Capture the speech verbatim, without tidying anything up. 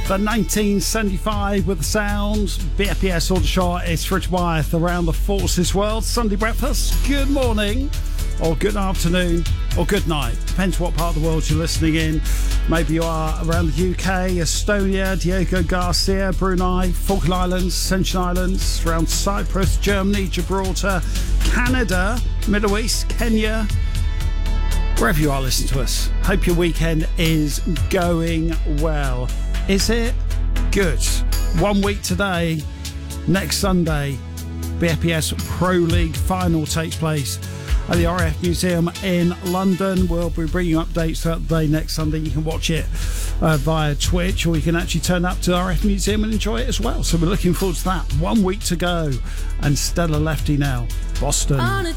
The nineteen seventy-five with the sounds. B F P S Aldershot is Rich Wyeth around the Forces World. Sunday breakfast. Good morning, or good afternoon, or good night. Depends what part of the world you're listening in. Maybe you are around the U K, Estonia, Diego Garcia, Brunei, Falkland Islands, Ascension Islands, around Cyprus, Germany, Gibraltar, Canada, Middle East, Kenya. Wherever you are listening to us, hope your weekend is going well. Is it? Good. One week today, next Sunday, B F P S Pro League final takes place at the R A F Museum in London. We'll be bringing updates throughout the day next Sunday. You can watch it uh, via Twitch, or you can actually turn up to the R A F Museum and enjoy it as well. So we're looking forward to that. One week to go, and Stella Lefty now, Boston.